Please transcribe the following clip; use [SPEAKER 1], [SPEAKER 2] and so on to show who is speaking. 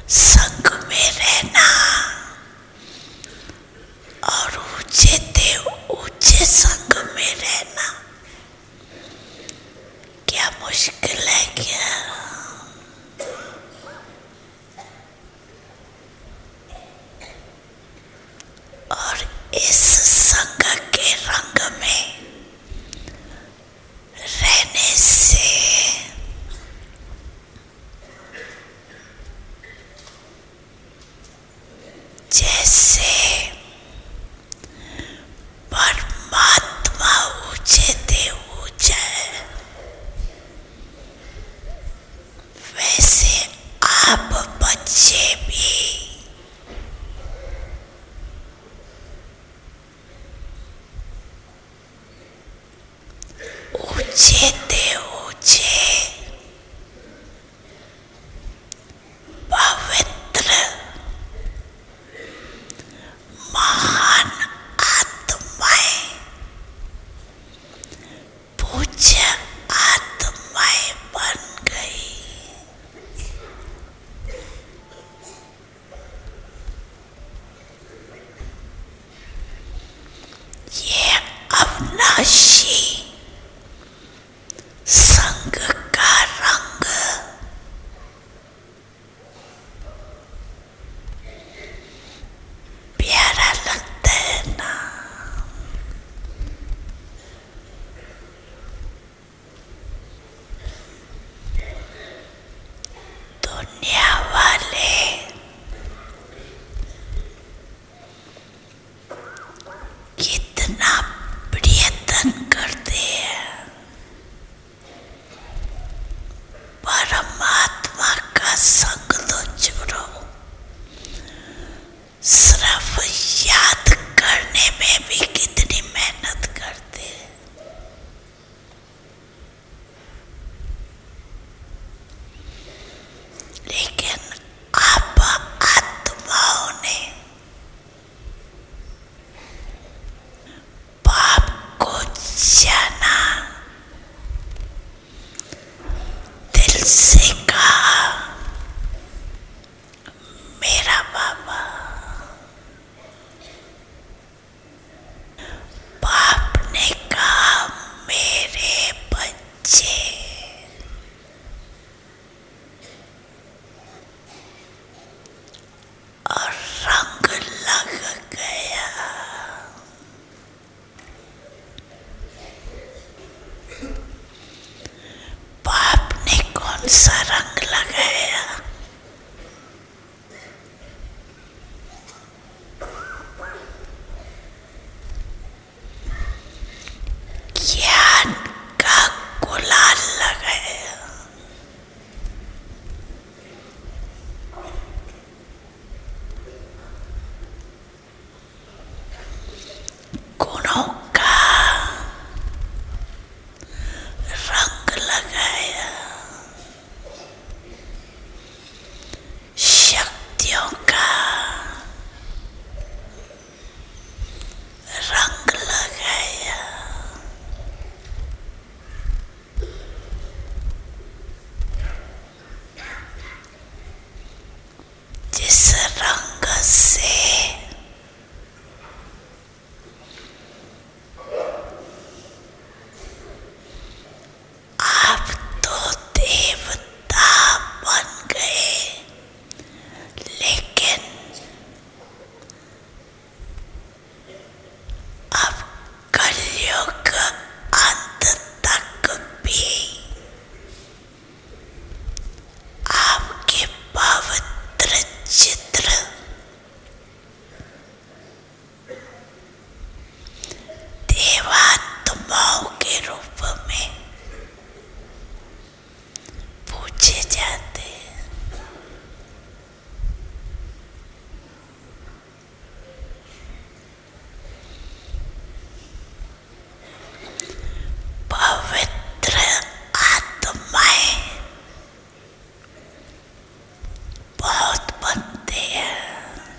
[SPEAKER 1] संग में रहना और ऊंचे देव ऊंचे संग में रहना क्या मुश्किल है क्या? और इस संग के रंग में रहने से जैसे परमात्मा ऊंचे देव ऊंचा है, वैसे आप बच्चे भी ऊंचे देव ऊंचे पवित्र महान आत्माएं पूज्य आत्माएं बन गई। ये अविनाशी संग का रंग प्यारा लगता है ना? दुनिया वाले कितना प्रयत्न करते हैं परमात्मा का संग तो छोड़ो, सिर्फ याद करने में भी कितनी मेहनत करते हैं। लेकिन आप आत्माओं ने पाप को जाना, दिल से कहा मेरा बाबा, बाप ने कहा मेरे बच्चे, और रंग लग गया। बाप ने कौन सा रंग लगाया? ज्ञान का गुलाल लगाया। गुणों का रंग लगाया। शक्तियों का रंग लगाया। जिस रंग से आप तो देवता बन गए, लेकिन अब कलयुग अंत तक भी आपके पवित्र चित्र देवात्माओं के रूप